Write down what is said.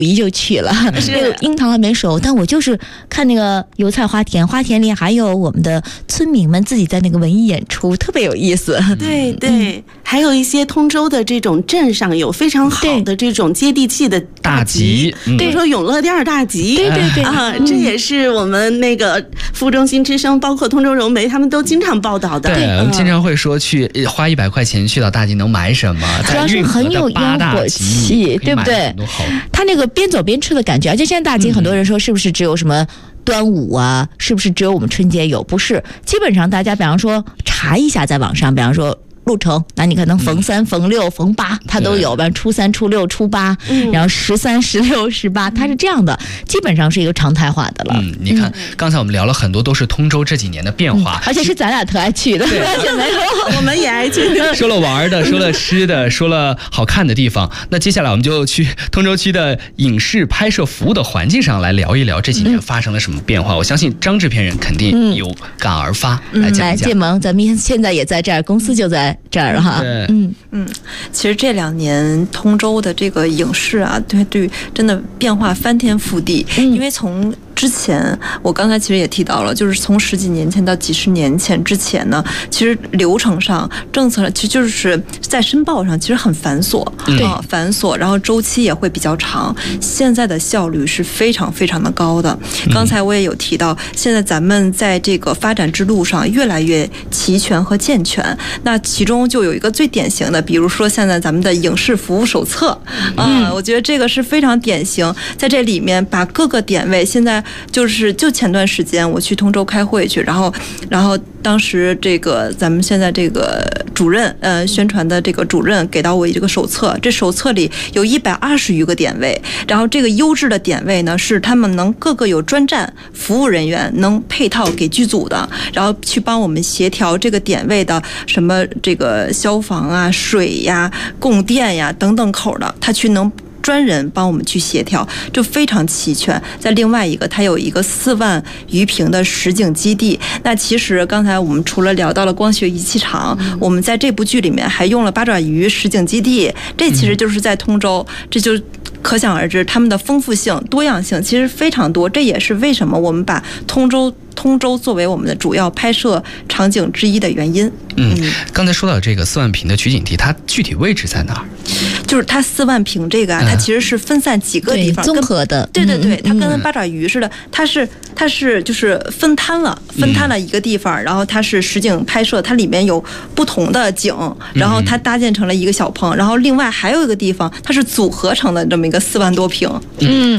鱼就去了，那个樱桃还没熟，但我就是看那个油菜花田，花田里还有我们的村民们自己在那个文艺演出，特别有意思。 对对，还有一些通州的这种镇上有非常好的这种接地气的大集，比如说永乐店大集， 对对对啊，这也是我们那个副中心之声，包括通州融媒他们都经常报道的。 对，我们经常会说去花100块钱去到大集能买什么， 主要是很有烟火气，对不对？他那个边走边吃的感觉，而且现在大集很多人说是不是只有什么端午啊，是不是只有我们春节有？不是，基本上大家比方说查一下在网上，比方说路程，那你可能逢3、逢6、逢8，它都有，比如初3、初6、初8，然后13、16、18，它是这样的，基本上是一个常态化的了。 你看，刚才我们聊了很多都是通州这几年的变化， 而且是咱俩特爱去的， 我们也爱去。 说了玩的，说了吃的，说了好看的地方，那接下来我们就去通州区的影视拍摄服务的环境上来聊一聊这几年发生了什么变化。我相信张制片人肯定有感而发，来讲一讲。 建萌，咱们现在也在这儿，公司就在这儿哈。 其实这2年通州的这个影视啊，对，真的变化翻天覆地。因为从之前，我刚才其实也提到了，就是从10几年前到几十年前之前呢，其实流程上、政策上，其实就是在申报上其实很繁琐，繁琐，然后周期也会比较长。现在的效率是非常非常的高的。刚才我也有提到，现在咱们在这个发展之路上越来越齐全和健全。那其中就有一个最典型的，比如说现在咱们的影视服务手册，我觉得这个是非常典型，在这里面把各个点位，现在就前段时间我去通州开会去，然后当时这个咱们现在这个主任宣传的这个主任给到我这个手册，这手册里有120余个点位，然后这个优质的点位呢是他们能各个有专站服务人员能配套给剧组的，然后去帮我们协调这个点位的什么这个消防啊、水呀、供电呀等等口的，他去能专人帮我们去协调，就非常齐全。在另外一个，它有一个4万余平的实景基地。那其实刚才我们除了聊到了光学仪器厂，我们在这部剧里面还用了八爪鱼实景基地，这其实就是在通州，这就可想而知，他们的丰富性、多样性其实非常多。这也是为什么我们把通州作为我们的主要拍摄场景之一的原因。 刚才说到这个4万平的取景地，它具体位置在哪儿？ 就是它4万平这个它其实是分散几个地方， 综合的。 对，它跟八爪鱼似的，它是就是分摊了一个地方，然后它是实景拍摄，它里面有不同的景，然后它搭建成了一个小棚，然后另外还有一个地方，它是组合成的这么一个4万多平。